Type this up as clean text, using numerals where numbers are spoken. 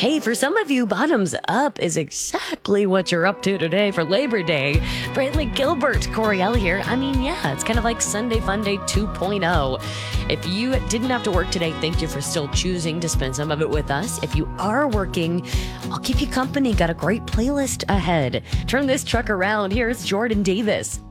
Hey, for some of you, bottoms up is exactly what you're up to today for Labor Day. Brantley Gilbert, Coriel here. I mean, yeah, it's kind of like Sunday Funday 2.0. If you didn't have to work today, thank you for still choosing to spend some of it with us. If you are working, I'll keep you company. Got a great playlist ahead. Turn this truck around. Here's Jordan Davis.